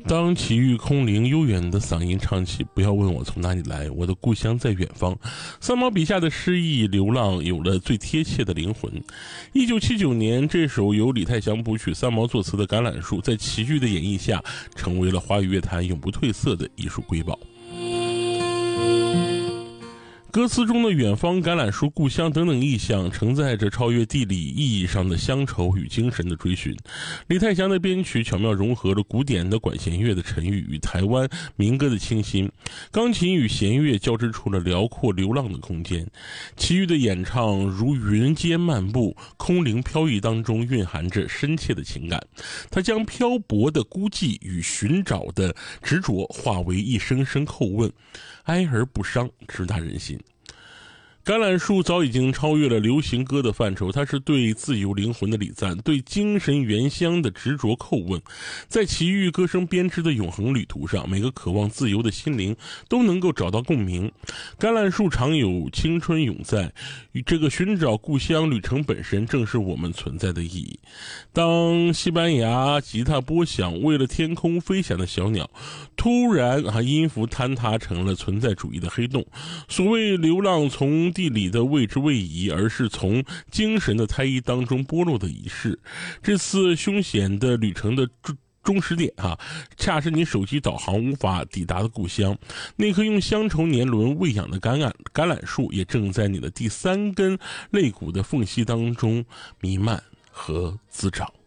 当奇遇空灵悠远的嗓音唱起，不要问我从哪里来，我的故乡在远方。三毛笔下的诗意流浪有了最贴切的灵魂。1979年，这首由李泰祥谱曲、三毛作词的《橄榄树》，在奇遇的演绎下，成为了华语乐坛永不褪色的艺术瑰宝。歌词中的远方、橄榄树、故乡等等意象，承载着超越地理意义上的乡愁与精神的追寻。李泰祥的编曲巧妙融合了古典的管弦乐的沉郁与台湾民歌的清新，钢琴与弦乐交织出了辽阔流浪的空间。奇遇的演唱如云间漫步，空灵飘逸当中蕴含着深切的情感。他将漂泊的孤寂与寻找的执着化为一声声叩问，哀而不伤，直达人心。橄榄树早已经超越了流行歌的范畴，它是对自由灵魂的礼赞，对精神原乡的执着叩问。在奇遇歌声编织的永恒旅途上，每个渴望自由的心灵都能够找到共鸣。橄榄树常有青春永在，与这个寻找故乡旅程本身正是我们存在的意义。当西班牙吉他拨响，为了天空飞翔的小鸟，突然音符坍塌成了存在主义的黑洞。所谓流浪，从地理的位置位移，而是从精神的胎衣当中剥落的仪式。这次凶险的旅程的终始点恰是你手机导航无法抵达的故乡。那棵用乡愁年轮喂养的橄榄树，也正在你的第三根肋骨的缝隙当中弥漫和滋长。